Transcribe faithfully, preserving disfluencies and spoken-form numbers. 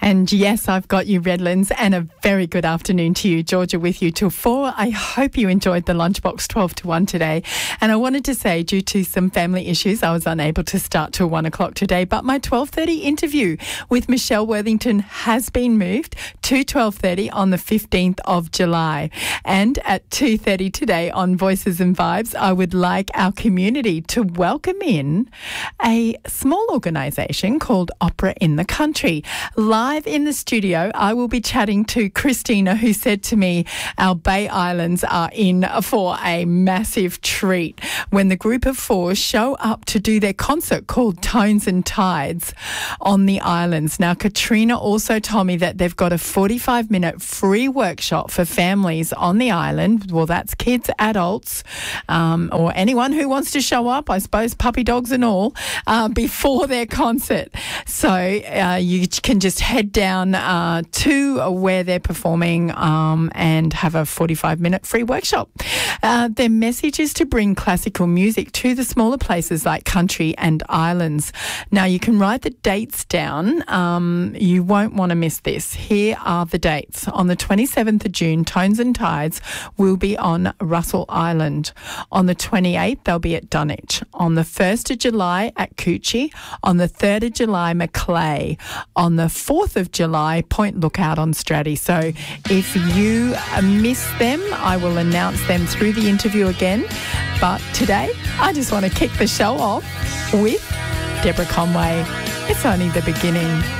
And yes, I've got you, Redlands, and a very good afternoon to you. Georgia with you till four. I hope you enjoyed the Lunchbox twelve to one today. And I wanted to say, due to some family issues, I was unable to start till one o'clock today, but my twelve thirty interview with Michelle Worthington has been moved to twelve thirty on the fifteenth of July. And at two thirty today on Voices and Vibes, I would like our community to welcome in a small organisation called Opera in the Country. Live in the studio, I will be chatting to Christina, who said to me, our Bay Islands are in for a massive treat when the group of four show up to do their concert called Tones and Tides on the islands. Now, Katrina also told me that they've got a forty-five minute free workshop for families on the island. Well, that's kids, adults, um, or anyone who wants to show up, I suppose, puppy dogs and all, uh, before their concert. So uh, you can just head down uh, to where they're performing um, and have a forty-five minute free workshop. Uh, their message is to bring classical music to the smaller places like country and islands. Now, you can write the dates down. Um, you won't want to miss this. Here are the dates. On the twenty-seventh of June, Tones and Tides will be on Russell Island. On the twenty-eighth, they'll be at Dunwich. On the first of July at Coochie. On the third of July, Maclay. On the fourth of July, Point Lookout on Straddie. So if you miss them, I will announce them through the interview again. But today, I just want to kick the show off with Deborah Conway. It's only the beginning.